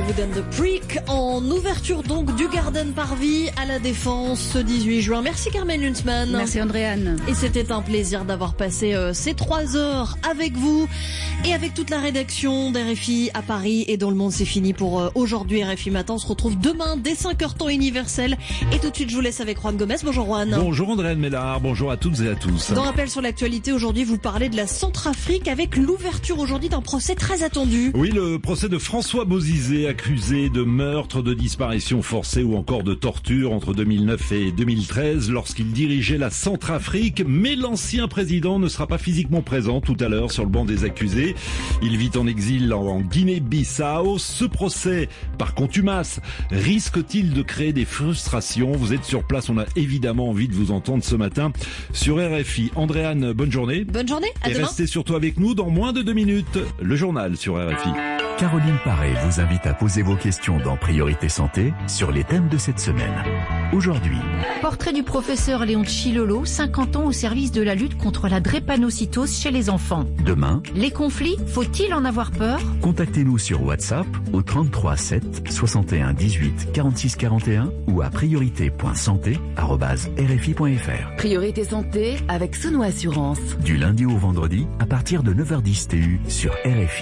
vous donne The Prick en ouverture donc du Garden Parvis à la Défense ce 18 juin. Merci Carmen Lunzmann. Merci Andréane. Et c'était un plaisir d'avoir passé ces 3 heures avec vous et avec toute la rédaction d'RFI à Paris et dans le monde. C'est fini pour aujourd'hui RFI Matin. On se retrouve demain dès 5h temps universel. Et tout de suite je vous laisse avec Juan Gomez. Bonjour Juan. Bonjour Andréane Mélard, bonjour à toutes et à tous. Dans Rappel sur l'actualité, aujourd'hui vous parlez de la Centrafrique avec l'ouverture aujourd'hui d'un procès très attendu. Oui, le procès de François Bozizé, accusé de meurtre, de disparition forcée ou encore de torture entre 2009 et 2013 lorsqu'il dirigeait la Centrafrique. Mais l'ancien président ne sera pas physiquement présent tout à l'heure sur le banc des accusés. Il vit en exil en Guinée-Bissau. Ce procès, par contumace, risque-t-il de créer des frustrations? Vous êtes sur place, on a évidemment envie de vous entendre ce matin sur RFI. Andréane, bonne journée. Bonne journée, à demain. Et restez surtout avec nous dans moins de 2 minutes. Le journal sur RFI. Caroline Paré vous invite à poser vos questions dans Priorité Santé sur les thèmes de cette semaine. Aujourd'hui, portrait du professeur Léon Chilolo, 50 ans au service de la lutte contre la drépanocytose chez les enfants. Demain, les conflits, faut-il en avoir peur? Contactez-nous sur WhatsApp au 33 7 61 18 46 41 ou à priorité.santé@rfi.fr. Priorité Santé avec Sono Assurance. Du lundi au vendredi à partir de 9h10 TU sur RFI.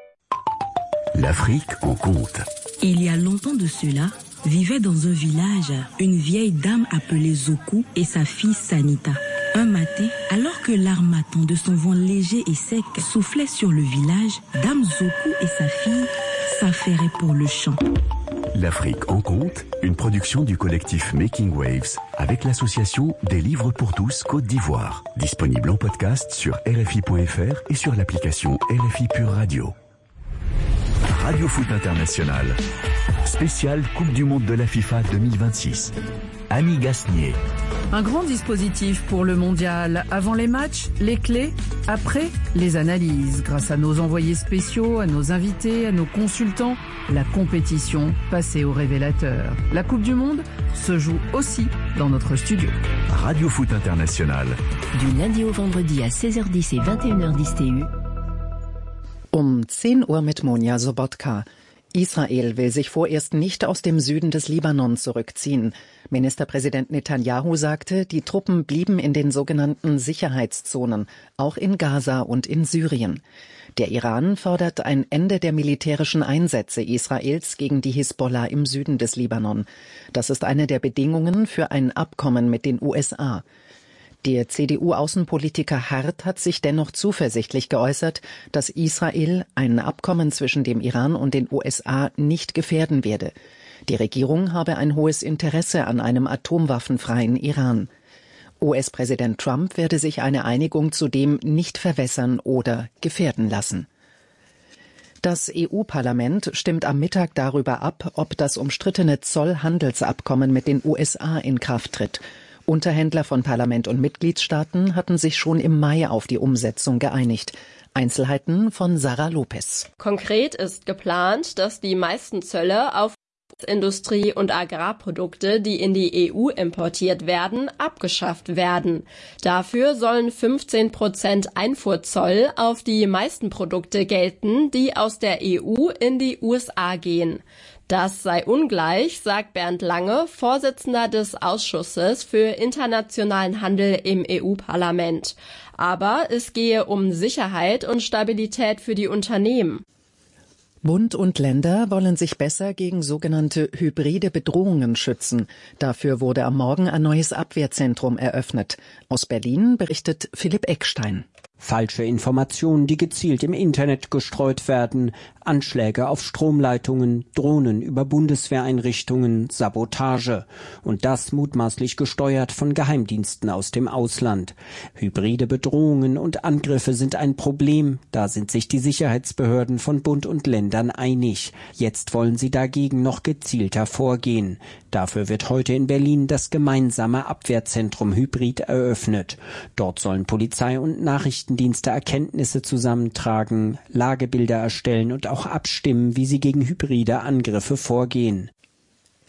L'Afrique en compte. Il y a longtemps de cela, vivait dans un village une vieille dame appelée Zoku et sa fille Sanita. Un matin, alors que l'armatan de son vent léger et sec soufflait sur le village, Dame Zoku et sa fille s'affairaient pour le chant. L'Afrique en compte, une production du collectif Making Waves avec l'association des livres pour tous Côte d'Ivoire. Disponible en podcast sur RFI.fr et sur l'application RFI Pure Radio. Radio Foot International. Spécial Coupe du Monde de la FIFA 2026. Annie Gasnier. Un grand dispositif pour le mondial. Avant les matchs, les clés. Après, les analyses. Grâce à nos envoyés spéciaux, à nos invités, à nos consultants, la compétition passée au révélateur. La Coupe du Monde se joue aussi dans notre studio. Radio Foot International. Du lundi au vendredi à 16h10 et 21h10 TU. 10 Uhr mit Monja Sobotka. Israel will sich vorerst nicht aus dem Süden des Libanon zurückziehen. Ministerpräsident Netanyahu sagte, die Truppen blieben in den sogenannten Sicherheitszonen, auch in Gaza und in Syrien. Der Iran fordert ein Ende der militärischen Einsätze Israels gegen die Hisbollah im Süden des Libanon. Das ist eine der Bedingungen für ein Abkommen mit den USA. Der CDU-Außenpolitiker Hart hat sich dennoch zuversichtlich geäußert, dass Israel ein Abkommen zwischen dem Iran und den USA nicht gefährden werde. Die Regierung habe ein hohes Interesse an einem atomwaffenfreien Iran. US-Präsident Trump werde sich eine Einigung zudem nicht verwässern oder gefährden lassen. Das EU-Parlament stimmt am Mittag darüber ab, ob das umstrittene Zollhandelsabkommen mit den USA in Kraft tritt. Unterhändler von Parlament und Mitgliedstaaten hatten sich schon im Mai auf die Umsetzung geeinigt. Einzelheiten von Sarah Lopez. Konkret ist geplant, dass die meisten Zölle auf Industrie- und Agrarprodukte, die in die EU importiert werden, abgeschafft werden. Dafür sollen 15% Einfuhrzoll auf die meisten Produkte gelten, die aus der EU in die USA gehen. Das sei ungleich, sagt Bernd Lange, Vorsitzender des Ausschusses für internationalen Handel im EU-Parlament. Aber es gehe um Sicherheit und Stabilität für die Unternehmen. Bund und Länder wollen sich besser gegen sogenannte hybride Bedrohungen schützen. Dafür wurde am Morgen ein neues Abwehrzentrum eröffnet. Aus Berlin berichtet Philipp Eckstein. Falsche Informationen, die gezielt im Internet gestreut werden, Anschläge auf Stromleitungen, Drohnen über Bundeswehreinrichtungen, Sabotage. Und das mutmaßlich gesteuert von Geheimdiensten aus dem Ausland. Hybride Bedrohungen und Angriffe sind ein Problem. Da sind sich die Sicherheitsbehörden von Bund und Ländern einig. Jetzt wollen sie dagegen noch gezielter vorgehen. Dafür wird heute in Berlin das gemeinsame Abwehrzentrum Hybrid eröffnet. Dort sollen Polizei und Nachrichtendienste Erkenntnisse zusammentragen, Lagebilder erstellen und auch abstimmen, wie sie gegen hybride Angriffe vorgehen.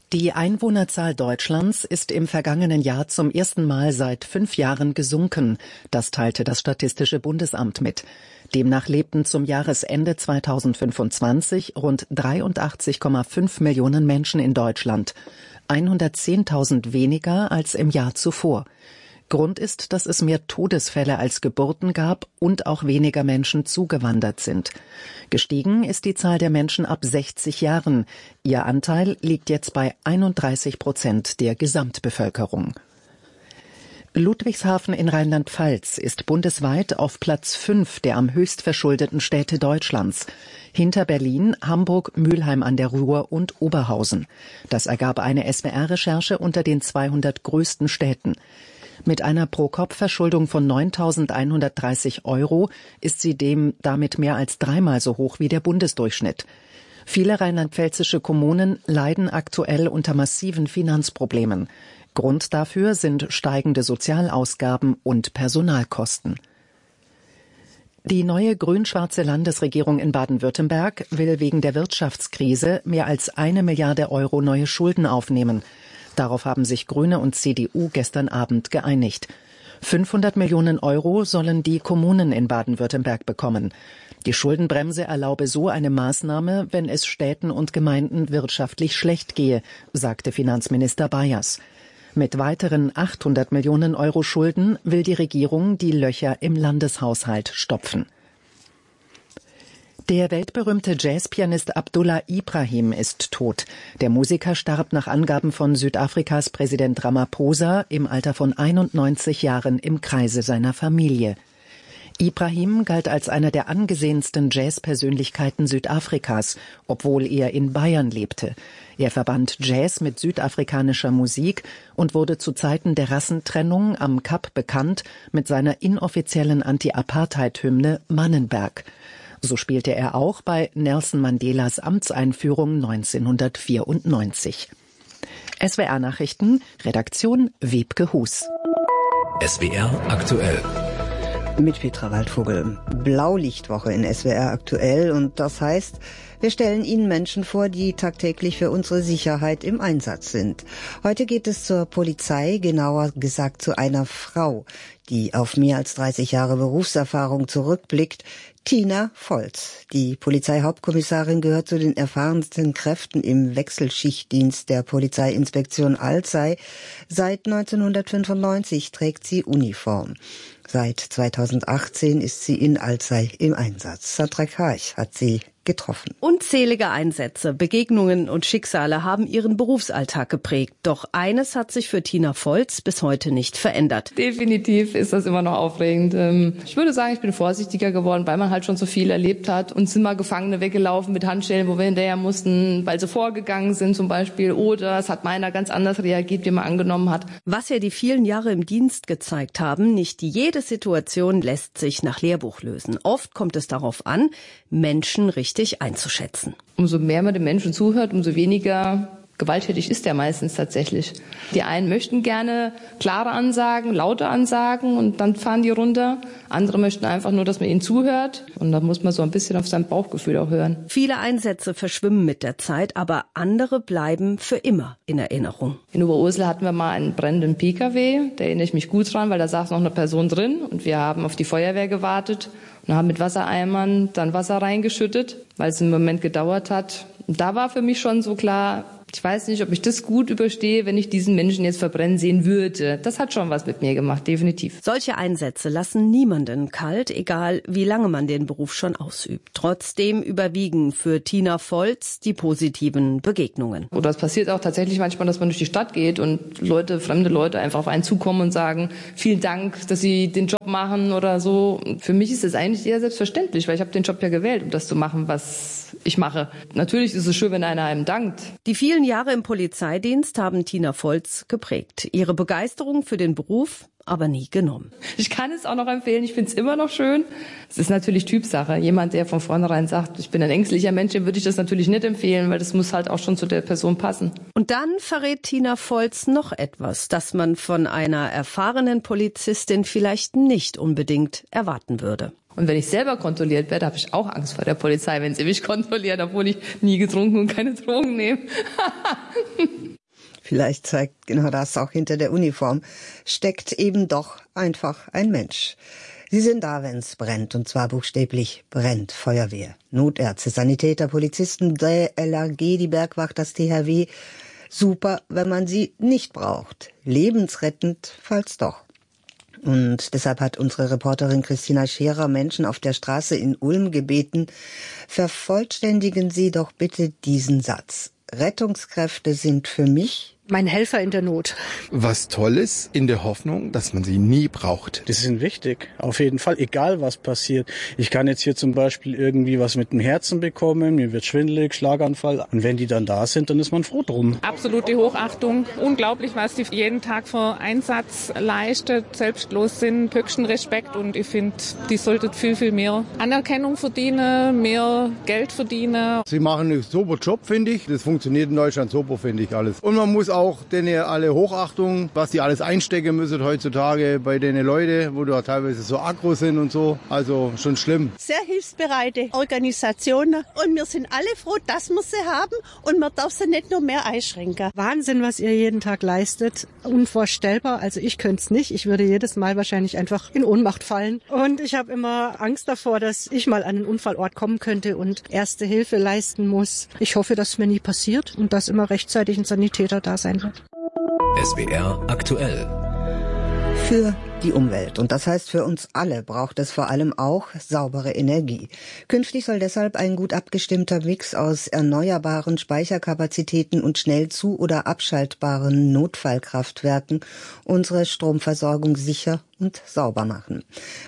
Die Einwohnerzahl Deutschlands ist im vergangenen Jahr zum ersten Mal seit 5 Jahren gesunken. Das teilte das Statistische Bundesamt mit. Demnach lebten zum Jahresende 2025 rund 83,5 Millionen Menschen in Deutschland. 110.000 weniger als im Jahr zuvor. Grund ist, dass es mehr Todesfälle als Geburten gab und auch weniger Menschen zugewandert sind. Gestiegen ist die Zahl der Menschen ab 60 Jahren. Ihr Anteil liegt jetzt bei 31% der Gesamtbevölkerung. Ludwigshafen in Rheinland-Pfalz ist bundesweit auf Platz 5 der am höchst verschuldeten Städte Deutschlands. Hinter Berlin, Hamburg, Mülheim an der Ruhr und Oberhausen. Das ergab eine SWR-Recherche unter den 200 größten Städten. Mit einer Pro-Kopf-Verschuldung von 9.130 € ist sie damit mehr als 3-mal so hoch wie der Bundesdurchschnitt. Viele rheinland-pfälzische Kommunen leiden aktuell unter massiven Finanzproblemen. Grund dafür sind steigende Sozialausgaben und Personalkosten. Die neue grün-schwarze Landesregierung in Baden-Württemberg will wegen der Wirtschaftskrise mehr als 1 Milliarde € neue Schulden aufnehmen. Darauf haben sich Grüne und CDU gestern Abend geeinigt. 500 Millionen € sollen die Kommunen in Baden-Württemberg bekommen. Die Schuldenbremse erlaube so eine Maßnahme, wenn es Städten und Gemeinden wirtschaftlich schlecht gehe, sagte Finanzminister Bayers. Mit weiteren 800 Millionen € Schulden will die Regierung die Löcher im Landeshaushalt stopfen. Der weltberühmte Jazzpianist Abdullah Ibrahim ist tot. Der Musiker starb nach Angaben von Südafrikas Präsident Ramaphosa im Alter von 91 Jahren im Kreise seiner Familie. Ibrahim galt als einer der angesehensten Jazzpersönlichkeiten Südafrikas, obwohl er in Bayern lebte. Er verband Jazz mit südafrikanischer Musik und wurde zu Zeiten der Rassentrennung am Kap bekannt mit seiner inoffiziellen Anti-Apartheid-Hymne Mannenberg. So spielte er auch bei Nelson Mandelas Amtseinführung 1994. SWR Nachrichten, Redaktion Wiebke Hus. SWR aktuell. Mit Petra Waldvogel. Blaulichtwoche in SWR aktuell und das heißt, wir stellen Ihnen Menschen vor, die tagtäglich für unsere Sicherheit im Einsatz sind. Heute geht es zur Polizei, genauer gesagt zu einer Frau, die auf mehr als 30 Jahre Berufserfahrung zurückblickt. Tina Volz. Die Polizeihauptkommissarin gehört zu den erfahrensten Kräften im Wechselschichtdienst der Polizeiinspektion Alzey. Seit 1995 trägt sie Uniform. Seit 2018 ist sie in Alzey im Einsatz. Sandra Karch hat sie getroffen. Unzählige Einsätze, Begegnungen und Schicksale haben ihren Berufsalltag geprägt. Doch eines hat sich für Tina Volz bis heute nicht verändert. Definitiv ist das immer noch aufregend. Ich würde sagen, ich bin vorsichtiger geworden, weil man halt schon so viel erlebt hat. Uns sind mal Gefangene weggelaufen mit Handschellen, wo wir hinterher mussten, weil sie vorgegangen sind zum Beispiel. Oder es hat meiner ganz anders reagiert, wie man angenommen hat. Was ja die vielen Jahre im Dienst gezeigt haben, nicht jede Situation lässt sich nach Lehrbuch lösen. Oft kommt es darauf an, Menschen richtig einzuschätzen. Umso mehr man den Menschen zuhört, umso weniger gewalttätig ist er meistens tatsächlich. Die einen möchten gerne klare Ansagen, laute Ansagen und dann fahren die runter. Andere möchten einfach nur, dass man ihnen zuhört. Und da muss man so ein bisschen auf sein Bauchgefühl auch hören. Viele Einsätze verschwimmen mit der Zeit, aber andere bleiben für immer in Erinnerung. In Oberursel hatten wir mal einen brennenden PKW. Da erinnere ich mich gut dran, weil da saß noch eine Person drin. Und wir haben auf die Feuerwehr gewartet und haben mit Wassereimern dann Wasser reingeschüttet, weil es einen Moment gedauert hat. Und da war für mich schon so klar, ich weiß nicht, ob ich das gut überstehe, wenn ich diesen Menschen jetzt verbrennen sehen würde. Das hat schon was mit mir gemacht, definitiv. Solche Einsätze lassen niemanden kalt, egal wie lange man den Beruf schon ausübt. Trotzdem überwiegen für Tina Volz die positiven Begegnungen. Oder es passiert auch tatsächlich manchmal, dass man durch die Stadt geht und fremde Leute einfach auf einen zukommen und sagen, vielen Dank, dass Sie den Job machen oder so. Für mich ist das eigentlich eher selbstverständlich, weil ich habe den Job ja gewählt, um das zu machen, was ich mache. Natürlich ist es schön, wenn einer einem dankt. Die vielen Jahre im Polizeidienst haben Tina Volz geprägt. Ihre Begeisterung für den Beruf aber nie genommen. Ich kann es auch noch empfehlen, ich finde es immer noch schön. Es ist natürlich Typsache. Jemand, der von vornherein sagt, ich bin ein ängstlicher Mensch, dem würde ich das natürlich nicht empfehlen, weil das muss halt auch schon zu der Person passen. Und dann verrät Tina Volz noch etwas, das man von einer erfahrenen Polizistin vielleicht nicht unbedingt erwarten würde. Und wenn ich selber kontrolliert werde, habe ich auch Angst vor der Polizei, wenn sie mich kontrolliert, obwohl ich nie getrunken und keine Drogen nehme. Vielleicht zeigt genau das auch hinter der Uniform, steckt eben doch einfach ein Mensch. Sie sind da, wenn's brennt, und zwar buchstäblich brennt. Feuerwehr, Notärzte, Sanitäter, Polizisten, der LAG, die Bergwacht, das THW. Super, wenn man sie nicht braucht. Lebensrettend, falls doch. Und deshalb hat unsere Reporterin Christina Scherer Menschen auf der Straße in Ulm gebeten, vervollständigen Sie doch bitte diesen Satz. Rettungskräfte sind für mich mein Helfer in der Not. Was Tolles in der Hoffnung, dass man sie nie braucht. Die sind wichtig, auf jeden Fall, egal was passiert. Ich kann jetzt hier zum Beispiel irgendwie was mit dem Herzen bekommen, mir wird schwindelig, Schlaganfall. Und wenn die dann da sind, dann ist man froh drum. Absolute Hochachtung. Unglaublich, was die jeden Tag für Einsatz leistet, selbstlos sind. Höchsten Respekt und ich finde, die sollten viel, viel mehr Anerkennung verdienen, mehr Geld verdienen. Sie machen einen super Job, finde ich. Das funktioniert in Deutschland super, finde ich alles. Und man muss auch denen alle Hochachtung, was die alles einstecken müssen heutzutage bei den Leuten, wo da teilweise so aggro sind und so. Also schon schlimm. Sehr hilfsbereite Organisationen und wir sind alle froh, dass wir sie haben und man darf sie nicht nur mehr einschränken. Wahnsinn, was ihr jeden Tag leistet. Unvorstellbar. Also ich könnte es nicht. Ich würde jedes Mal wahrscheinlich einfach in Ohnmacht fallen. Und ich habe immer Angst davor, dass ich mal an einen Unfallort kommen könnte und erste Hilfe leisten muss. Ich hoffe, dass es mir nie passiert und dass immer rechtzeitig ein Sanitäter da sein wird. SWR aktuell. Für die Umwelt. Und das heißt, für uns alle braucht es vor allem auch saubere Energie. Künftig soll deshalb ein gut abgestimmter Mix aus erneuerbaren Speicherkapazitäten und schnell zu- oder abschaltbaren Notfallkraftwerken unsere Stromversorgung sicher und sauber machen.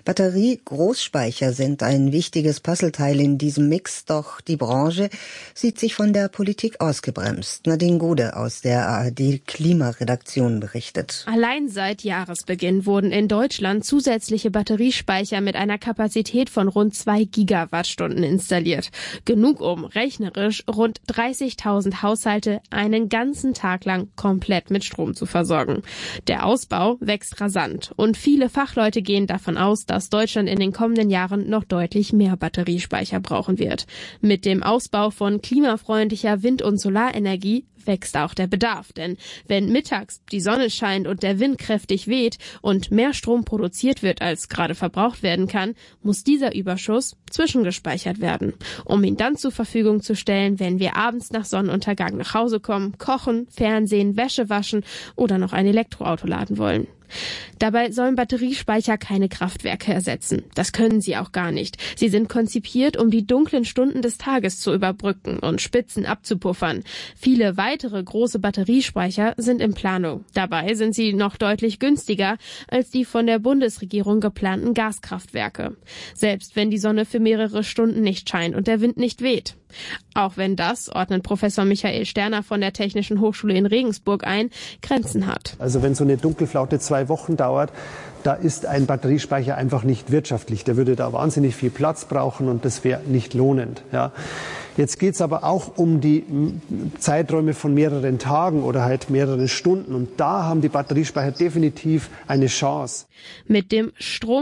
Batterie-Großspeicher sind ein wichtiges Puzzleteil in diesem Mix, doch die Branche sieht sich von der Politik ausgebremst. Nadine Gode aus der ARD-Klimaredaktion berichtet. Allein seit Jahresbeginn wurden in Deutschland zusätzliche Batteriespeicher mit einer Kapazität von rund 2 Gigawattstunden installiert. Genug, um rechnerisch rund 30.000 Haushalte einen ganzen Tag lang komplett mit Strom zu versorgen. Der Ausbau wächst rasant und viele Fachleute gehen davon aus, dass Deutschland in den kommenden Jahren noch deutlich mehr Batteriespeicher brauchen wird. Mit dem Ausbau von klimafreundlicher Wind- und Solarenergie wächst auch der Bedarf, denn wenn mittags die Sonne scheint und der Wind kräftig weht und mehr Strom produziert wird, als gerade verbraucht werden kann, muss dieser Überschuss zwischengespeichert werden, um ihn dann zur Verfügung zu stellen, wenn wir abends nach Sonnenuntergang nach Hause kommen, kochen, Fernsehen, Wäsche waschen oder noch ein Elektroauto laden wollen. Dabei sollen Batteriespeicher keine Kraftwerke ersetzen. Das können sie auch gar nicht. Sie sind konzipiert, um die dunklen Stunden des Tages zu überbrücken und Spitzen abzupuffern. Viele weitere große Batteriespeicher sind in Planung. Dabei sind sie noch deutlich günstiger als die von der Bundesregierung geplanten Gaskraftwerke. Selbst wenn die Sonne für mehrere Stunden nicht scheint und der Wind nicht weht. Auch wenn das, ordnet Professor Michael Sterner von der Technischen Hochschule in Regensburg ein, Grenzen hat. Also wenn so eine Dunkelflaute 2 Wochen dauert, da ist ein Batteriespeicher einfach nicht wirtschaftlich. Der würde da wahnsinnig viel Platz brauchen und das wäre nicht lohnend. Ja. Jetzt geht es aber auch um die Zeiträume von mehreren Tagen oder halt mehreren Stunden. Und da haben die Batteriespeicher definitiv eine Chance. Mit dem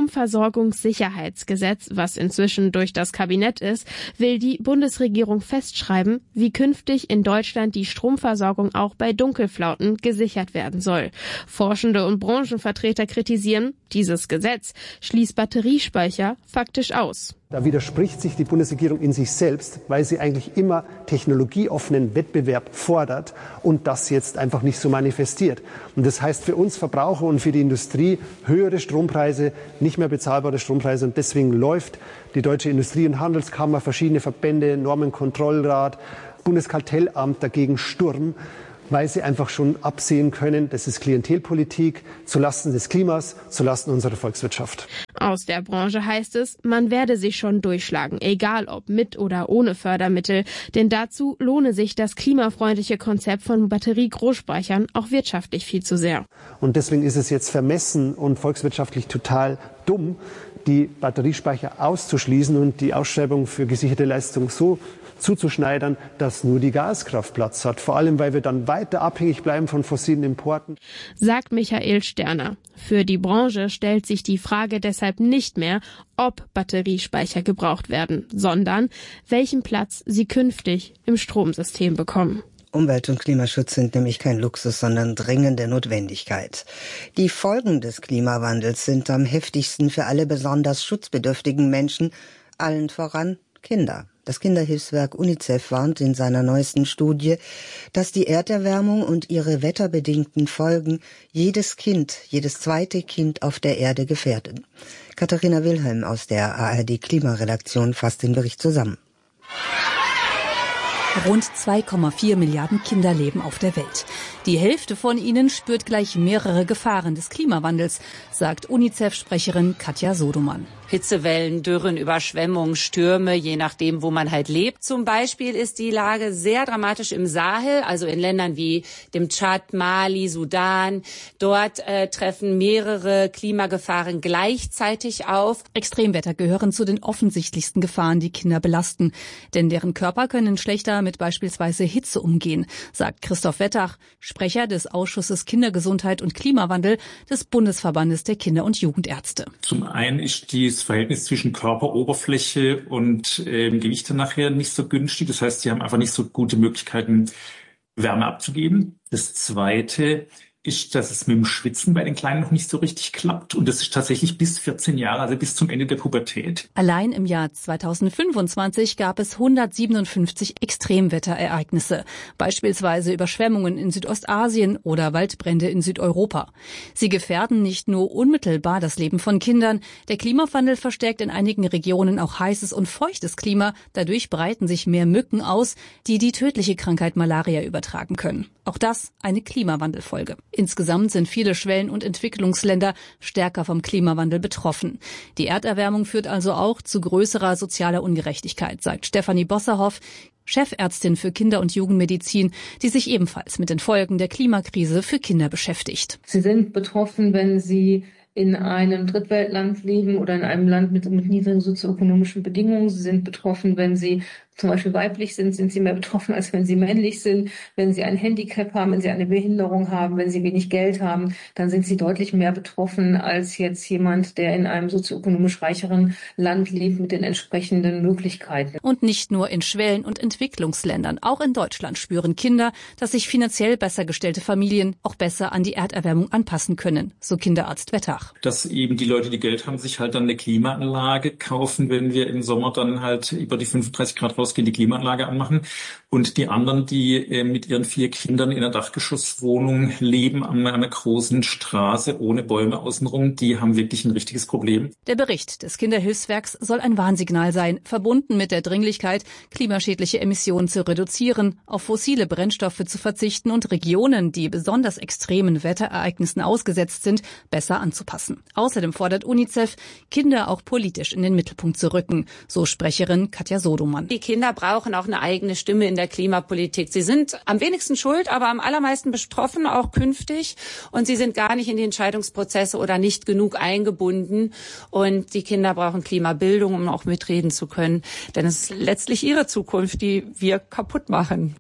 Stromversorgungssicherheitsgesetz, was inzwischen durch das Kabinett ist, will die Bundesregierung festschreiben, wie künftig in Deutschland die Stromversorgung auch bei Dunkelflauten gesichert werden soll. Forschende und Branchenvertreter kritisieren, dieses Gesetz schließt Batteriespeicher faktisch aus. Da widerspricht sich die Bundesregierung in sich selbst, weil sie eigentlich immer technologieoffenen Wettbewerb fordert und das jetzt einfach nicht so manifestiert. Und das heißt für uns Verbraucher und für die Industrie höhere Strompreise, nicht mehr bezahlbare Strompreise. Und deswegen läuft die Deutsche Industrie- und Handelskammer, verschiedene Verbände, Normenkontrollrat, Bundeskartellamt dagegen Sturm, weil sie einfach schon absehen können, das ist Klientelpolitik zulasten des Klimas, zulasten unserer Volkswirtschaft. Aus der Branche heißt es, man werde sich schon durchschlagen, egal ob mit oder ohne Fördermittel, denn dazu lohne sich das klimafreundliche Konzept von Batterie-Großspeichern auch wirtschaftlich viel zu sehr. Und deswegen ist es jetzt vermessen und volkswirtschaftlich total dumm, die Batteriespeicher auszuschließen und die Ausschreibung für gesicherte Leistung so zuzuschneidern, dass nur die Gaskraft Platz hat. Vor allem, weil wir dann weiter abhängig bleiben von fossilen Importen. Sagt Michael Sterner. Für die Branche stellt sich die Frage deshalb nicht mehr, ob Batteriespeicher gebraucht werden, sondern welchen Platz sie künftig im Stromsystem bekommen. Umwelt- und Klimaschutz sind nämlich kein Luxus, sondern dringende Notwendigkeit. Die Folgen des Klimawandels sind am heftigsten für alle besonders schutzbedürftigen Menschen, allen voran Kinder. Das Kinderhilfswerk UNICEF warnt in seiner neuesten Studie, dass die Erderwärmung und ihre wetterbedingten Folgen jedes zweite Kind auf der Erde gefährden. Katharina Wilhelm aus der ARD-Klimaredaktion fasst den Bericht zusammen. Rund 2,4 Milliarden Kinder leben auf der Welt. Die Hälfte von ihnen spürt gleich mehrere Gefahren des Klimawandels, sagt UNICEF-Sprecherin Katja Sodoman. Hitzewellen, Dürren, Überschwemmungen, Stürme, je nachdem, wo man halt lebt. Zum Beispiel ist die Lage sehr dramatisch im Sahel, also in Ländern wie dem Tschad, Mali, Sudan. Dort treffen mehrere Klimagefahren gleichzeitig auf. Extremwetter gehören zu den offensichtlichsten Gefahren, die Kinder belasten. Denn deren Körper können schlechter mit beispielsweise Hitze umgehen, sagt Christoph Wettach, Sprecher des Ausschusses Kindergesundheit und Klimawandel des Bundesverbandes der Kinder- und Jugendärzte. Zum einen ist das Verhältnis zwischen Körperoberfläche und Gewicht nachher nicht so günstig. Das heißt, sie haben einfach nicht so gute Möglichkeiten, Wärme abzugeben. Das Zweite ist, dass es mit dem Schwitzen bei den Kleinen noch nicht so richtig klappt. Und das ist tatsächlich bis 14 Jahre, also bis zum Ende der Pubertät. Allein im Jahr 2025 gab es 157 Extremwetterereignisse, beispielsweise Überschwemmungen in Südostasien oder Waldbrände in Südeuropa. Sie gefährden nicht nur unmittelbar das Leben von Kindern. Der Klimawandel verstärkt in einigen Regionen auch heißes und feuchtes Klima. Dadurch breiten sich mehr Mücken aus, die die tödliche Krankheit Malaria übertragen können. Auch das eine Klimawandelfolge. Insgesamt sind viele Schwellen- und Entwicklungsländer stärker vom Klimawandel betroffen. Die Erderwärmung führt also auch zu größerer sozialer Ungerechtigkeit, sagt Stefanie Bosserhoff, Chefärztin für Kinder- und Jugendmedizin, die sich ebenfalls mit den Folgen der Klimakrise für Kinder beschäftigt. Sie sind betroffen, wenn sie in einem Drittweltland leben oder in einem Land mit niedrigen sozioökonomischen Bedingungen. Sie sind betroffen, wenn sie zum Beispiel weiblich sind sie mehr betroffen, als wenn sie männlich sind. Wenn sie ein Handicap haben, wenn sie eine Behinderung haben, wenn sie wenig Geld haben, dann sind sie deutlich mehr betroffen als jetzt jemand, der in einem sozioökonomisch reicheren Land lebt mit den entsprechenden Möglichkeiten. Und nicht nur in Schwellen- und Entwicklungsländern. Auch in Deutschland spüren Kinder, dass sich finanziell besser gestellte Familien auch besser an die Erderwärmung anpassen können, so Kinderarzt Wettach. Dass eben die Leute, die Geld haben, sich halt dann eine Klimaanlage kaufen, wenn wir im Sommer dann halt über die 35 Grad rausgehen, die Klimaanlage anmachen. Und die anderen, die mit ihren 4 Kindern in einer Dachgeschosswohnung leben an einer großen Straße ohne Bäume außenrum, die haben wirklich ein richtiges Problem. Der Bericht des Kinderhilfswerks soll ein Warnsignal sein, verbunden mit der Dringlichkeit, klimaschädliche Emissionen zu reduzieren, auf fossile Brennstoffe zu verzichten und Regionen, die besonders extremen Wetterereignissen ausgesetzt sind, besser anzupassen. Außerdem fordert UNICEF, Kinder auch politisch in den Mittelpunkt zu rücken, so Sprecherin Katja Sodoman. Die Kinder brauchen auch eine eigene Stimme in der Klimapolitik. Sie sind am wenigsten schuld, aber am allermeisten betroffen, auch künftig. Und sie sind gar nicht in die Entscheidungsprozesse oder nicht genug eingebunden. Und die Kinder brauchen Klimabildung, um auch mitreden zu können. Denn es ist letztlich ihre Zukunft, die wir kaputt machen.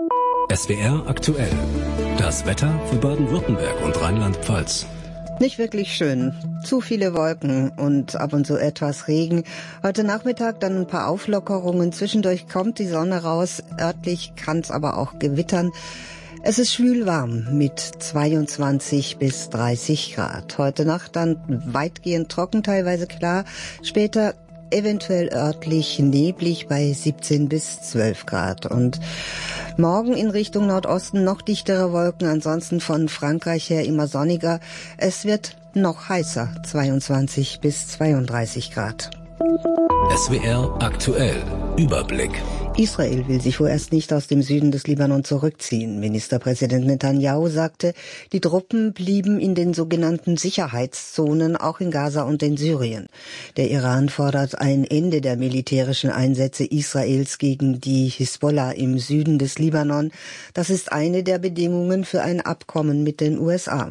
SWR aktuell. Das Wetter für Baden-Württemberg und Rheinland-Pfalz. Nicht wirklich schön. Zu viele Wolken und ab und zu etwas Regen. Heute Nachmittag dann ein paar Auflockerungen. Zwischendurch kommt die Sonne raus. Örtlich kann es aber auch gewittern. Es ist schwül warm mit 22 bis 30 Grad. Heute Nacht dann weitgehend trocken, teilweise klar. Später eventuell örtlich neblig bei 17 bis 12 Grad. Und morgen in Richtung Nordosten noch dichtere Wolken, ansonsten von Frankreich her immer sonniger. Es wird noch heißer, 22 bis 32 Grad. SWR aktuell. Überblick. Israel will sich vorerst nicht aus dem Süden des Libanon zurückziehen. Ministerpräsident Netanyahu sagte, die Truppen blieben in den sogenannten Sicherheitszonen, auch in Gaza und in Syrien. Der Iran fordert ein Ende der militärischen Einsätze Israels gegen die Hisbollah im Süden des Libanon. Das ist eine der Bedingungen für ein Abkommen mit den USA.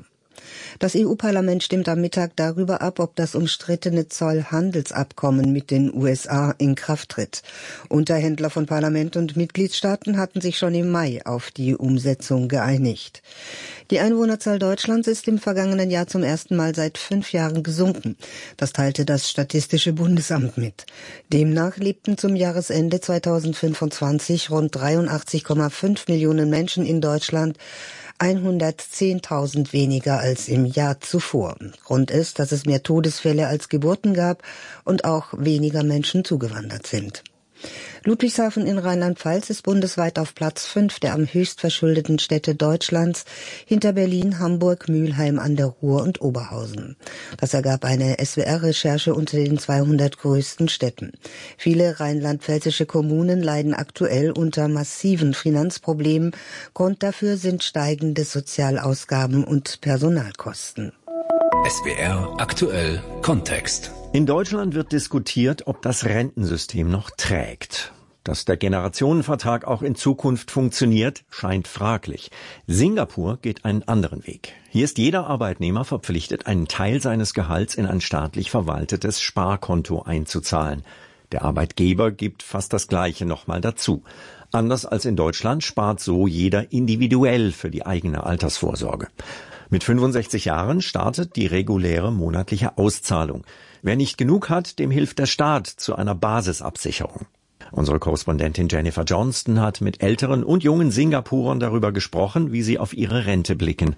Das EU-Parlament stimmt am Mittag darüber ab, ob das umstrittene Zollhandelsabkommen mit den USA in Kraft tritt. Unterhändler von Parlament und Mitgliedstaaten hatten sich schon im Mai auf die Umsetzung geeinigt. Die Einwohnerzahl Deutschlands ist im vergangenen Jahr zum ersten Mal seit 5 Jahren gesunken. Das teilte das Statistische Bundesamt mit. Demnach lebten zum Jahresende 2025 rund 83,5 Millionen Menschen in Deutschland, 110.000 weniger als im Jahr zuvor. Grund ist, dass es mehr Todesfälle als Geburten gab und auch weniger Menschen zugewandert sind. Ludwigshafen in Rheinland-Pfalz ist bundesweit auf Platz 5 der am höchst verschuldeten Städte Deutschlands, hinter Berlin, Hamburg, Mülheim an der Ruhr und Oberhausen. Das ergab eine SWR-Recherche unter den 200 größten Städten. Viele rheinland-pfälzische Kommunen leiden aktuell unter massiven Finanzproblemen. Grund dafür sind steigende Sozialausgaben und Personalkosten. SWR aktuell Kontext. In Deutschland wird diskutiert, ob das Rentensystem noch trägt. Dass der Generationenvertrag auch in Zukunft funktioniert, scheint fraglich. Singapur geht einen anderen Weg. Hier ist jeder Arbeitnehmer verpflichtet, einen Teil seines Gehalts in ein staatlich verwaltetes Sparkonto einzuzahlen. Der Arbeitgeber gibt fast das Gleiche nochmal dazu. Anders als in Deutschland spart so jeder individuell für die eigene Altersvorsorge. Mit 65 Jahren startet die reguläre monatliche Auszahlung. Wer nicht genug hat, dem hilft der Staat zu einer Basisabsicherung. Unsere Korrespondentin Jennifer Johnston hat mit älteren und jungen Singapurern darüber gesprochen, wie sie auf ihre Rente blicken.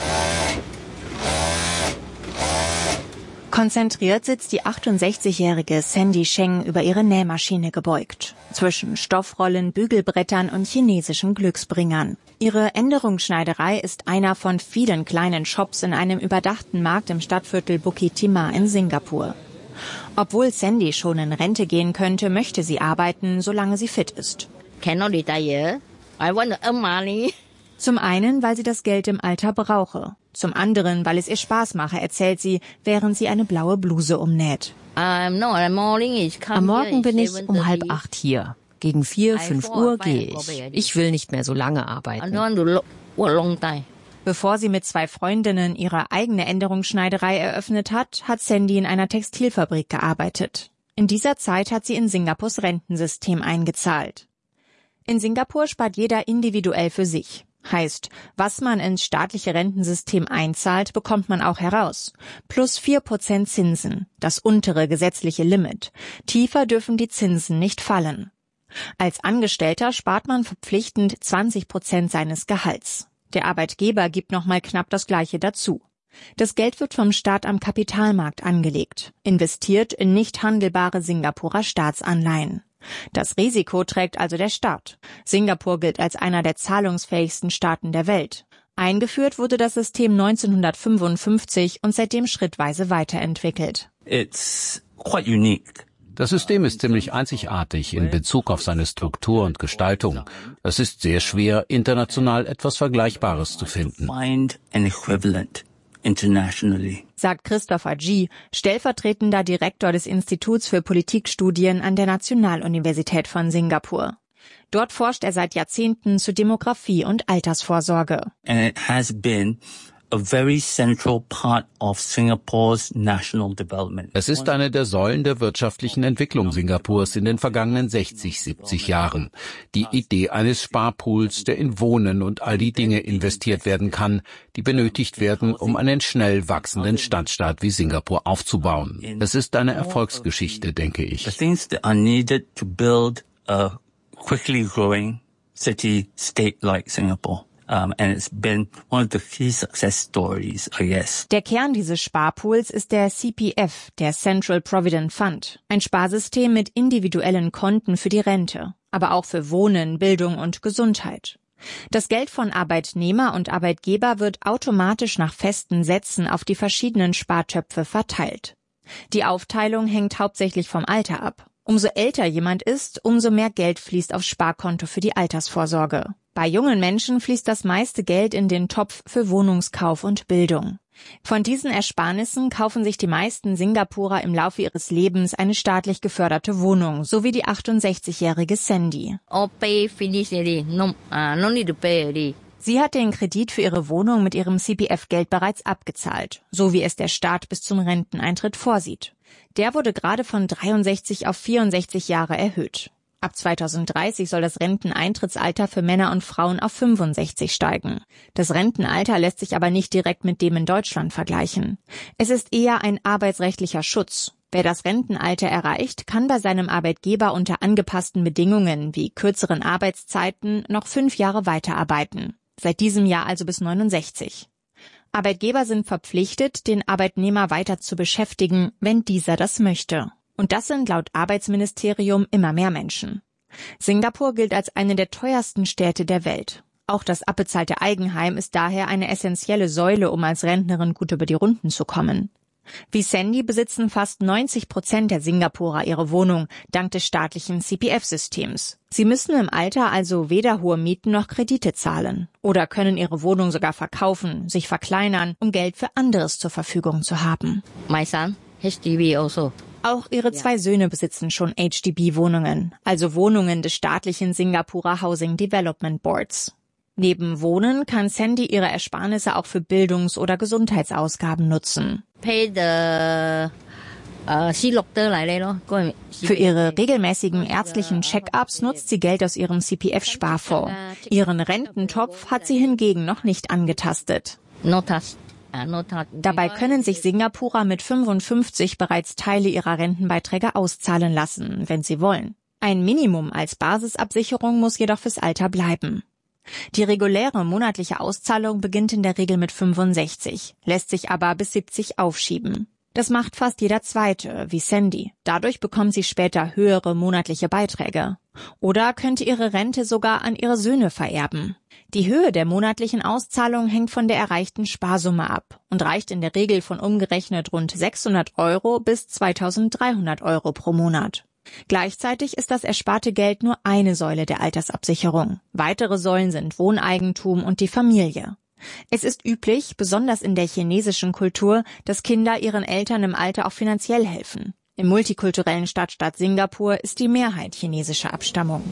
Konzentriert sitzt die 68-jährige Sandy Sheng über ihre Nähmaschine gebeugt. Zwischen Stoffrollen, Bügelbrettern und chinesischen Glücksbringern. Ihre Änderungsschneiderei ist einer von vielen kleinen Shops in einem überdachten Markt im Stadtviertel Bukit Timah in Singapur. Obwohl Sandy schon in Rente gehen könnte, möchte sie arbeiten, solange sie fit ist. Cannot retire. I want to earn money. Zum einen, weil sie das Geld im Alter brauche. Zum anderen, weil es ihr Spaß mache, erzählt sie, während sie eine blaue Bluse umnäht. Am Morgen bin ich um 7:30 hier. Gegen 4, 5 Uhr gehe ich. Ich will nicht mehr so lange arbeiten. Bevor sie mit 2 Freundinnen ihre eigene Änderungsschneiderei eröffnet hat, hat Sandy in einer Textilfabrik gearbeitet. In dieser Zeit hat sie in Singapurs Rentensystem eingezahlt. In Singapur spart jeder individuell für sich. Heißt, was man ins staatliche Rentensystem einzahlt, bekommt man auch heraus. Plus 4% Zinsen, das untere gesetzliche Limit. Tiefer dürfen die Zinsen nicht fallen. Als Angestellter spart man verpflichtend 20% seines Gehalts. Der Arbeitgeber gibt nochmal knapp das Gleiche dazu. Das Geld wird vom Staat am Kapitalmarkt angelegt, investiert in nicht handelbare Singapurer Staatsanleihen. Das Risiko trägt also der Staat. Singapur gilt als einer der zahlungsfähigsten Staaten der Welt. Eingeführt wurde das System 1955 und seitdem schrittweise weiterentwickelt. It's quite unique. Das System ist ziemlich einzigartig in Bezug auf seine Struktur und Gestaltung. Es ist sehr schwer, international etwas Vergleichbares zu finden. Sagt Christopher Gee, stellvertretender Direktor des Instituts für Politikstudien an der Nationaluniversität von Singapur. Dort forscht er seit Jahrzehnten zu Demografie und Altersvorsorge. And it has been a very central part of Singapore's national development. Es ist eine der Säulen der wirtschaftlichen Entwicklung Singapurs in den vergangenen 60, 70 Jahren. Die Idee eines Sparpools, der in Wohnen und all die Dinge investiert werden kann, die benötigt werden, um einen schnell wachsenden Stadtstaat wie Singapur aufzubauen. Es ist eine Erfolgsgeschichte, denke ich. The things that are needed to build a quickly growing city-state like Singapore. And it's been one of the key success stories, I guess. Der Kern dieses Sparpools ist der CPF, der Central Provident Fund. Ein Sparsystem mit individuellen Konten für die Rente, aber auch für Wohnen, Bildung und Gesundheit. Das Geld von Arbeitnehmer und Arbeitgeber wird automatisch nach festen Sätzen auf die verschiedenen Spartöpfe verteilt. Die Aufteilung hängt hauptsächlich vom Alter ab. Umso älter jemand ist, umso mehr Geld fließt aufs Sparkonto für die Altersvorsorge. Bei jungen Menschen fließt das meiste Geld in den Topf für Wohnungskauf und Bildung. Von diesen Ersparnissen kaufen sich die meisten Singapurer im Laufe ihres Lebens eine staatlich geförderte Wohnung, so wie die 68-jährige Sandy. Sie hat den Kredit für ihre Wohnung mit ihrem CPF-Geld bereits abgezahlt, so wie es der Staat bis zum Renteneintritt vorsieht. Der wurde gerade von 63 auf 64 Jahre erhöht. Ab 2030 soll das Renteneintrittsalter für Männer und Frauen auf 65 steigen. Das Rentenalter lässt sich aber nicht direkt mit dem in Deutschland vergleichen. Es ist eher ein arbeitsrechtlicher Schutz. Wer das Rentenalter erreicht, kann bei seinem Arbeitgeber unter angepassten Bedingungen wie kürzeren Arbeitszeiten noch 5 Jahre weiterarbeiten. Seit diesem Jahr also bis 69. Arbeitgeber sind verpflichtet, den Arbeitnehmer weiter zu beschäftigen, wenn dieser das möchte. Und das sind laut Arbeitsministerium immer mehr Menschen. Singapur gilt als eine der teuersten Städte der Welt. Auch das abbezahlte Eigenheim ist daher eine essentielle Säule, um als Rentnerin gut über die Runden zu kommen. Wie Sandy besitzen fast 90% der Singapurer ihre Wohnung, dank des staatlichen CPF-Systems. Sie müssen im Alter also weder hohe Mieten noch Kredite zahlen oder können ihre Wohnung sogar verkaufen, sich verkleinern, um Geld für anderes zur Verfügung zu haben. My son, HDB also. Auch ihre 2 Söhne besitzen schon HDB-Wohnungen, also Wohnungen des staatlichen Singapurer Housing Development Boards. Neben Wohnen kann Sandy ihre Ersparnisse auch für Bildungs- oder Gesundheitsausgaben nutzen. Für ihre regelmäßigen ärztlichen Check-ups nutzt sie Geld aus ihrem CPF-Sparfonds. Ihren Rententopf hat sie hingegen noch nicht angetastet. Dabei können sich Singapurer mit 55 bereits Teile ihrer Rentenbeiträge auszahlen lassen, wenn sie wollen. Ein Minimum als Basisabsicherung muss jedoch fürs Alter bleiben. Die reguläre monatliche Auszahlung beginnt in der Regel mit 65, lässt sich aber bis 70 aufschieben. Das macht fast jeder Zweite, wie Sandy. Dadurch bekommt sie später höhere monatliche Beiträge. Oder könnte ihre Rente sogar an ihre Söhne vererben. Die Höhe der monatlichen Auszahlung hängt von der erreichten Sparsumme ab und reicht in der Regel von umgerechnet rund 600 € bis 2.300 € pro Monat. Gleichzeitig ist das ersparte Geld nur eine Säule der Altersabsicherung. Weitere Säulen sind Wohneigentum und die Familie. Es ist üblich, besonders in der chinesischen Kultur, dass Kinder ihren Eltern im Alter auch finanziell helfen. Im multikulturellen Stadtstaat Singapur ist die Mehrheit chinesischer Abstammung.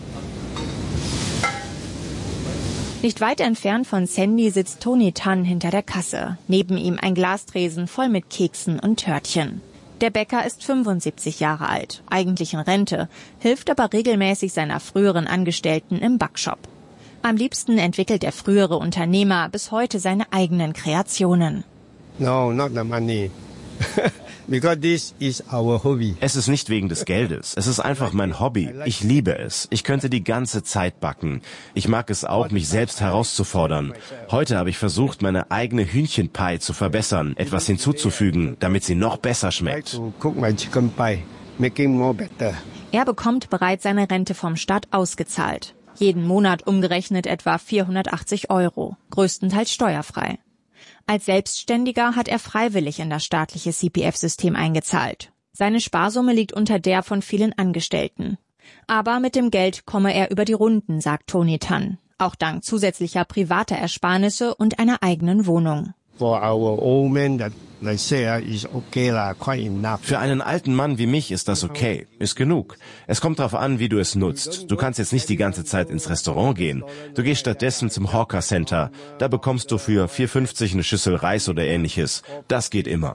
Nicht weit entfernt von Sandy sitzt Tony Tan hinter der Kasse. Neben ihm ein Glastresen voll mit Keksen und Törtchen. Der Bäcker ist 75 Jahre alt, eigentlich in Rente, hilft aber regelmäßig seiner früheren Angestellten im Backshop. Am liebsten entwickelt der frühere Unternehmer bis heute seine eigenen Kreationen. No, not the money. Because this is our hobby. Es ist nicht wegen des Geldes. Es ist einfach mein Hobby. Ich liebe es. Ich könnte die ganze Zeit backen. Ich mag es auch, mich selbst herauszufordern. Heute habe ich versucht, meine eigene Hühnchenpie zu verbessern, etwas hinzuzufügen, damit sie noch besser schmeckt. Er bekommt bereits seine Rente vom Staat ausgezahlt. Jeden Monat umgerechnet etwa 480 €, größtenteils steuerfrei. Als Selbstständiger hat er freiwillig in das staatliche CPF-System eingezahlt. Seine Sparsumme liegt unter der von vielen Angestellten. Aber mit dem Geld komme er über die Runden, sagt Tony Tan. Auch dank zusätzlicher privater Ersparnisse und einer eigenen Wohnung. Für einen alten Mann wie mich ist das okay, ist genug. Es kommt darauf an, wie du es nutzt. Du kannst jetzt nicht die ganze Zeit ins Restaurant gehen. Du gehst stattdessen zum Hawker Center. Da bekommst du für 4,50 eine Schüssel Reis oder ähnliches. Das geht immer.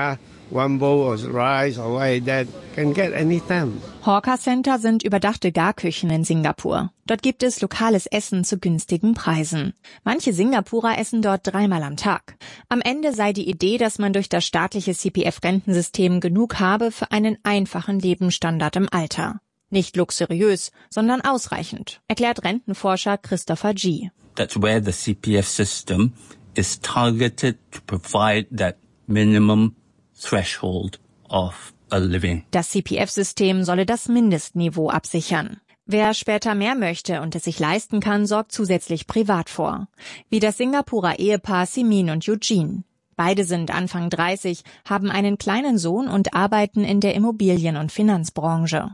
Hawker Center sind überdachte Garküchen in Singapur. Dort gibt es lokales Essen zu günstigen Preisen. Manche Singapurer essen dort 3-mal am Tag. Am Ende sei die Idee, dass man durch das staatliche CPF-Rentensystem genug habe für einen einfachen Lebensstandard im Alter. Nicht luxuriös, sondern ausreichend, erklärt Rentenforscher Christopher G. That's where the CPF system is targeted to provide that minimum threshold of a living. Das CPF-System solle das Mindestniveau absichern. Wer später mehr möchte und es sich leisten kann, sorgt zusätzlich privat vor. Wie das Singapurer Ehepaar Simin und Eugene. Beide sind Anfang 30, haben einen kleinen Sohn und arbeiten in der Immobilien- und Finanzbranche.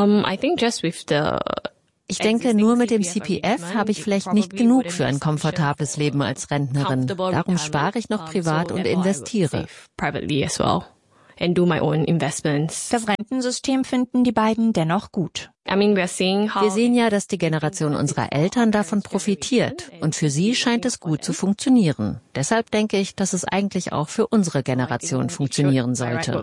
Ich denke, nur mit dem CPF habe ich vielleicht nicht genug für ein komfortables Leben als Rentnerin. Darum spare ich noch privat und investiere. Das Rentensystem finden die beiden dennoch gut. Wir sehen ja, dass die Generation unserer Eltern davon profitiert. Und für sie scheint es gut zu funktionieren. Deshalb denke ich, dass es eigentlich auch für unsere Generation funktionieren sollte.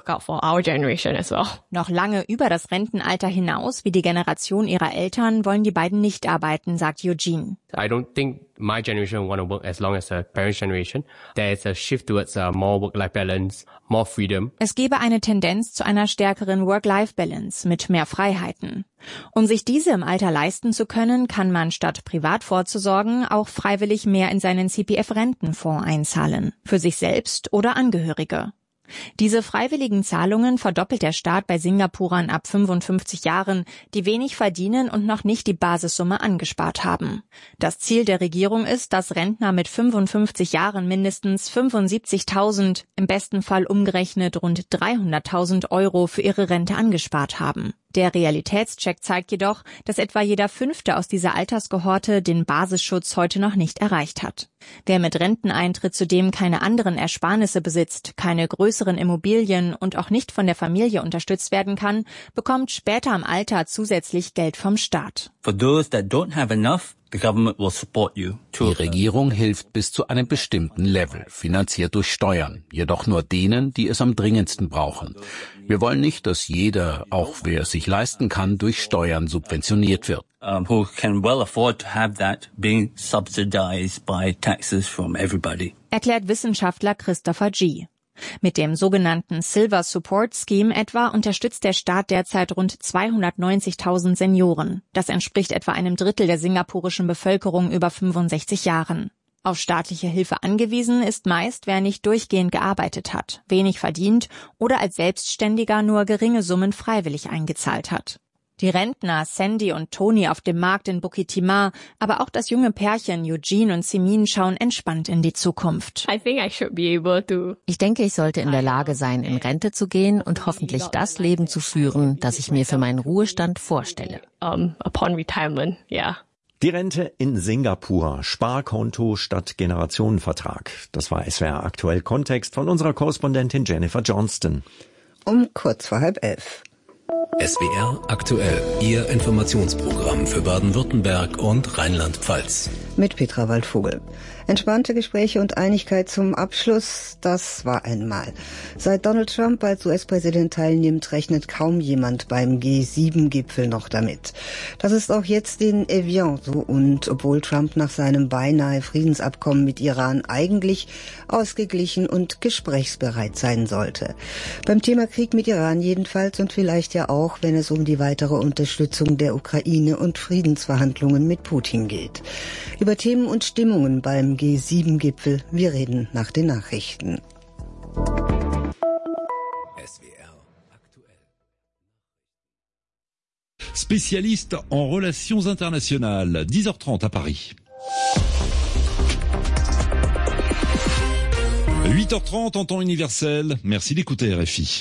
Noch lange über das Rentenalter hinaus, wie die Generation ihrer Eltern, wollen die beiden nicht arbeiten, sagt Eugene. I don't think my generation want to work as long as the parents' generation. There is a shift towards more work-life balance, more freedom. Es gebe eine Tendenz zu einer stärkeren Work-Life-Balance mit mehr Freiheiten. Um sich diese im Alter leisten zu können, kann man statt privat vorzusorgen auch freiwillig mehr in seinen CPF-Rentenfonds einzahlen, für sich selbst oder Angehörige. Diese freiwilligen Zahlungen verdoppelt der Staat bei Singapurern ab 55 Jahren, die wenig verdienen und noch nicht die Basissumme angespart haben. Das Ziel der Regierung ist, dass Rentner mit 55 Jahren mindestens 75.000, im besten Fall umgerechnet rund 300.000 Euro für ihre Rente angespart haben. Der Realitätscheck zeigt jedoch, dass etwa jeder Fünfte aus dieser Alterskohorte den Basisschutz heute noch nicht erreicht hat. Wer mit Renteneintritt zudem keine anderen Ersparnisse besitzt, keine größeren Immobilien und auch nicht von der Familie unterstützt werden kann, bekommt später im Alter zusätzlich Geld vom Staat. For those that don't have enough, the government will support you. Die Regierung hilft bis zu einem bestimmten Level, finanziert durch Steuern, jedoch nur denen, die es am dringendsten brauchen. Wir wollen nicht, dass jeder, auch wer es sich leisten kann, durch Steuern subventioniert wird. Who can well afford to have that being subsidized by taxes from everybody. Erklärt Wissenschaftler Christopher G. Mit dem sogenannten Silver Support Scheme etwa unterstützt der Staat derzeit rund 290.000 Senioren. Das entspricht etwa einem Drittel der singapurischen Bevölkerung über 65 Jahren. Auf staatliche Hilfe angewiesen ist meist, wer nicht durchgehend gearbeitet hat, wenig verdient oder als Selbstständiger nur geringe Summen freiwillig eingezahlt hat. Die Rentner Sandy und Tony auf dem Markt in Bukit Timah, aber auch das junge Pärchen Eugene und Simin schauen entspannt in die Zukunft. Ich denke, ich sollte in der Lage sein, in Rente zu gehen und hoffentlich das Leben zu führen, das ich mir für meinen Ruhestand vorstelle. Die Rente in Singapur, Sparkonto statt Generationenvertrag. Das war SWR aktuell Kontext von unserer Korrespondentin Jennifer Johnston. Um kurz vor 10:30. SWR aktuell, Ihr Informationsprogramm für Baden-Württemberg und Rheinland-Pfalz. Mit Petra Waldvogel. Entspannte Gespräche und Einigkeit zum Abschluss, das war einmal. Seit Donald Trump als US-Präsident teilnimmt, rechnet kaum jemand beim G7-Gipfel noch damit. Das ist auch jetzt in Evian so, und obwohl Trump nach seinem beinahe Friedensabkommen mit Iran eigentlich ausgeglichen und gesprächsbereit sein sollte. Beim Thema Krieg mit Iran jedenfalls und vielleicht ja auch, wenn es um die weitere Unterstützung der Ukraine und Friedensverhandlungen mit Putin geht. Über Themen und Stimmungen beim G7-Gipfel, wir reden nach den Nachrichten. Spécialiste en relations internationales, 10h30 à Paris. 8h30 en temps universel, merci d'écouter RFI.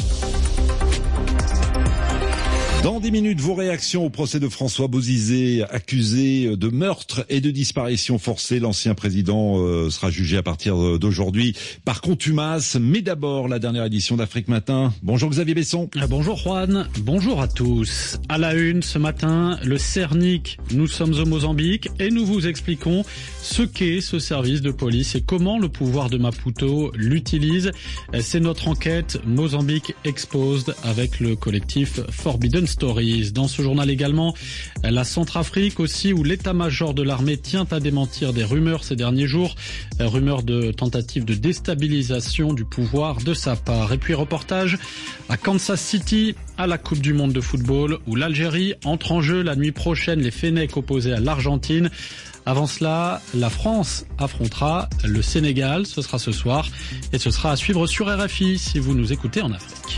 Dans 10 minutes, vos réactions au procès de François Bozizé, accusé de meurtre et de disparition forcée. L'ancien président sera jugé à partir d'aujourd'hui par contumace. Mais d'abord, la dernière édition d'Afrique Matin. Bonjour Xavier Besson. Bonjour Juan, bonjour à tous. À la une ce matin, le Cernic. Nous sommes au Mozambique et nous vous expliquons ce qu'est ce service de police et comment le pouvoir de Maputo l'utilise. C'est notre enquête Mozambique Exposed avec le collectif Forbidden Stories. Dans ce journal également, la Centrafrique aussi, où l'état-major de l'armée tient à démentir des rumeurs ces derniers jours, rumeurs de tentative de déstabilisation du pouvoir de sa part. Et puis reportage à Kansas City, à la Coupe du Monde de football, où l'Algérie entre en jeu la nuit prochaine, les Fennecs opposés à l'Argentine. Avant cela, la France affrontera le Sénégal, ce sera ce soir, et ce sera à suivre sur RFI si vous nous écoutez en Afrique.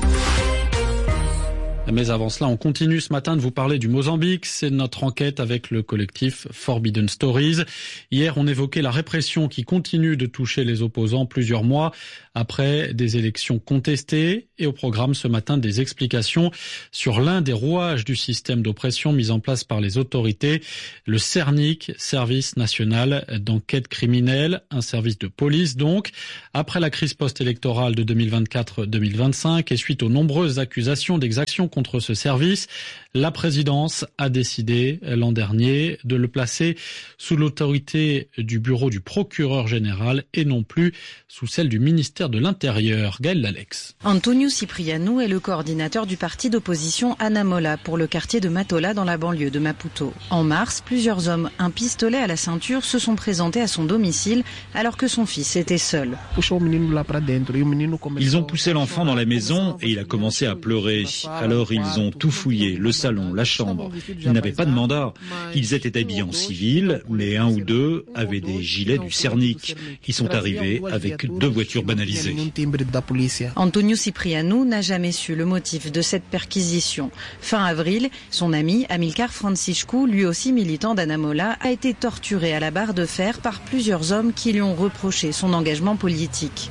Mais avant cela, on continue ce matin de vous parler du Mozambique. C'est notre enquête avec le collectif Forbidden Stories. Hier, on évoquait la répression qui continue de toucher les opposants plusieurs mois après des élections contestées. Et au programme ce matin, des explications sur l'un des rouages du système d'oppression mis en place par les autorités, le CERNIC, Service national d'enquête criminelle, un service de police donc. Après la crise post-électorale de 2024-2025 et suite aux nombreuses accusations d'exactions contre ce service. La présidence a décidé l'an dernier de le placer sous l'autorité du bureau du procureur général et non plus sous celle du ministère de l'Intérieur. Gaël Lalex. Antonio Cipriano est le coordinateur du parti d'opposition Anamola pour le quartier de Matola dans la banlieue de Maputo. En mars, plusieurs hommes, un pistolet à la ceinture, se sont présentés à son domicile alors que son fils était seul. Ils ont poussé l'enfant dans la maison et il a commencé à pleurer. Alors ils ont tout fouillé, le salon, la chambre. Ils n'avaient pas de mandat. Ils étaient habillés en civil, mais un ou deux avaient des gilets du Cernic. Ils sont arrivés avec 2 voitures banalisées. Antonio Cipriano n'a jamais su le motif de cette perquisition. Fin avril, son ami Amilcar Francisco, lui aussi militant d'Anamola, a été torturé à la barre de fer par plusieurs hommes qui lui ont reproché son engagement politique.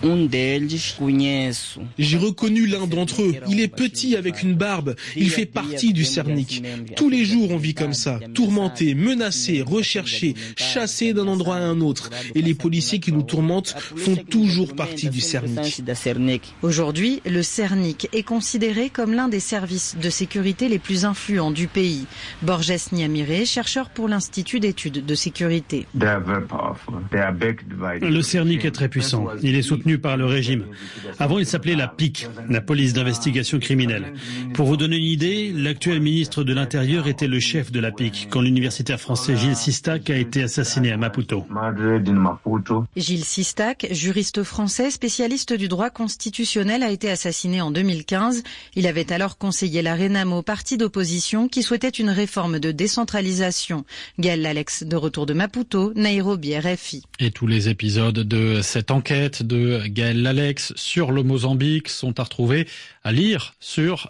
J'ai reconnu l'un d'entre eux. Il est petit avec une barbe. Il fait partie du Cernic. Tous les jours on vit comme ça, tourmenté, menacé, recherché, chassé d'un endroit à un autre. Et les policiers qui nous tourmentent font toujours partie du Cernic. Aujourd'hui, le Cernic est considéré comme l'un des services de sécurité les plus influents du pays. Borges Niamire, chercheur pour l'Institut d'études de sécurité. Le Cernic est très puissant. Il est soutenu par le régime. Avant, il s'appelait la PIC, la police d'investigation criminelle. Pour vous donner une idée, l'actuel ministre de l'Intérieur était le chef de la PIC quand l'universitaire français Gilles Sistac a été assassiné à Maputo. Gilles Sistac, juriste français spécialiste du droit constitutionnel, a été assassiné en 2015. Il avait alors conseillé la Renamo, parti d'opposition qui souhaitait une réforme de décentralisation. Gaël Lalex, de retour de Maputo, Nairobi, RFI. Et tous les épisodes de cette enquête de Gaël Lalex sur le Mozambique sont à retrouver, à lire sur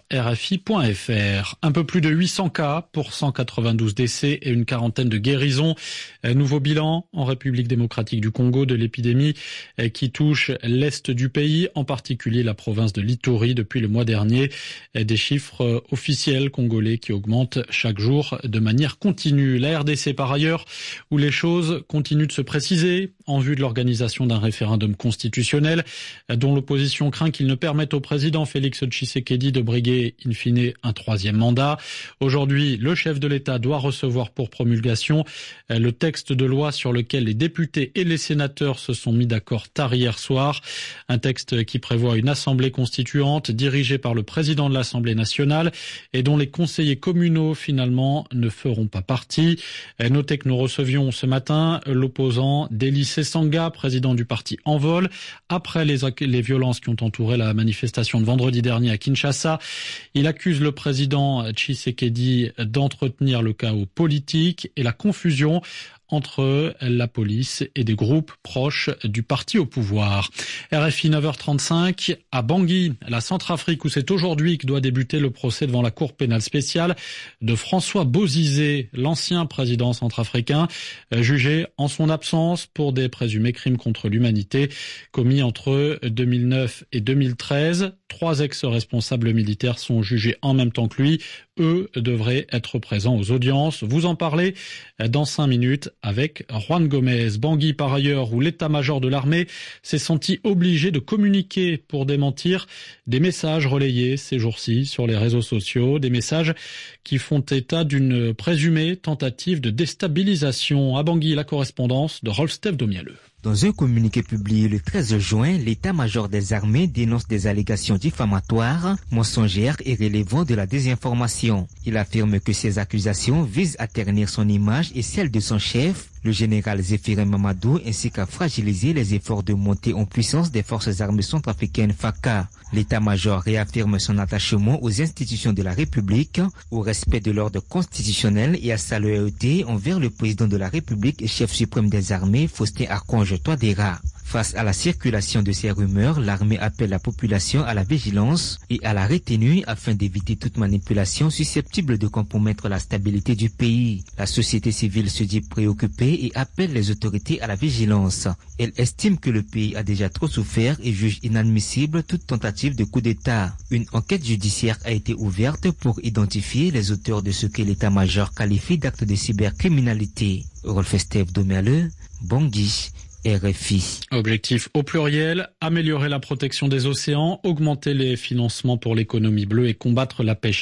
RFI.fr. Un peu plus de 800 cas pour 192 décès et une quarantaine de guérisons. Nouveau bilan en République démocratique du Congo de l'épidémie qui touche l'est du pays, en particulier la province de l'Ituri depuis le mois dernier. Des chiffres officiels congolais qui augmentent chaque jour de manière continue. La RDC par ailleurs, où les choses continuent de se préciser en vue de l'organisation d'un référendum constitutionnel dont l'opposition craint qu'il ne permette au président Félix Tshisekedi de briguer in fine un 3e mandat. Aujourd'hui, le chef de l'État doit recevoir pour promulgation le texte de loi sur lequel les députés et les sénateurs se sont mis d'accord tard hier soir. Un texte qui prévoit une assemblée constituante dirigée par le président de l'Assemblée nationale et dont les conseillers communaux finalement ne feront pas partie. Notez que nous recevions ce matin l'opposant Délice Sanga, président du parti Envol, après les violences qui ont entouré la manifestation de vendredi dernier à Kinshasa. Il accuse le président Tshisekedi d'entretenir le chaos politique et la confusion entre la police et des groupes proches du parti au pouvoir. RFI 9h35 à Bangui, la Centrafrique, où c'est aujourd'hui que doit débuter le procès devant la Cour pénale spéciale de François Bozizé, l'ancien président centrafricain, jugé en son absence pour des présumés crimes contre l'humanité commis entre 2009 et 2013. 3 ex-responsables militaires sont jugés en même temps que lui. Eux devraient être présents aux audiences. Vous en parlez dans 5 minutes avec Juan Gomez. Bangui, par ailleurs, où l'état-major de l'armée s'est senti obligé de communiquer pour démentir des messages relayés ces jours-ci sur les réseaux sociaux, des messages qui font état d'une présumée tentative de déstabilisation. À Bangui, la correspondance de Rolf-Steph Domialeux. Dans un communiqué publié le 13 juin, l'état-major des armées dénonce des allégations diffamatoires, mensongères et relevant de la désinformation. Il affirme que ces accusations visent à ternir son image et celle de son chef, le général Zéphirin Mamadou, ainsi qu'à fragiliser les efforts de montée en puissance des forces armées centrafricaines FACA. L'état-major réaffirme son attachement aux institutions de la République, au respect de l'ordre constitutionnel et à sa loyauté envers le président de la République et chef suprême des armées, Faustin Archange Touadéra. Face à la circulation de ces rumeurs, l'armée appelle la population à la vigilance et à la retenue afin d'éviter toute manipulation susceptible de compromettre la stabilité du pays. La société civile se dit préoccupée et appelle les autorités à la vigilance. Elle estime que le pays a déjà trop souffert et juge inadmissible toute tentative de coup d'État. Une enquête judiciaire a été ouverte pour identifier les auteurs de ce que l'état-major qualifie d'actes de cybercriminalité. Rolf-Steph Domialeux, Bangui, RFI. Objectif au pluriel, améliorer la protection des océans, augmenter les financements pour l'économie bleue et combattre la pêche